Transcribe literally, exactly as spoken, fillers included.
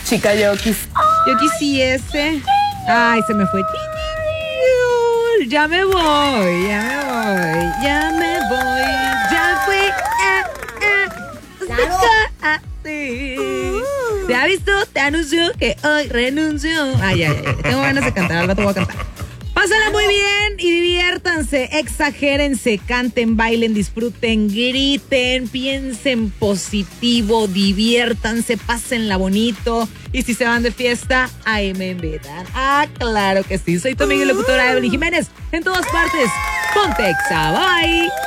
Chica, yo quis... Yo quisiese. Ay, se me fue. Ya me voy, ya me voy, ya me voy, ya fue. Ah, ah, Claro. ah, sí. ¿Te ha visto? Te anunció que hoy renunció. Ay, ay, ay. Tengo ganas de cantar, al rato voy a cantar. Pásenla muy bien y diviértanse, exagérense, canten, bailen, disfruten, griten, piensen positivo, diviértanse, pásenla bonito. Y si se van de fiesta, ahí me invitan. Ah, claro que sí. Soy tu amiga y locutora Evelyn Jiménez. En todas partes, Ponte Exa. Bye.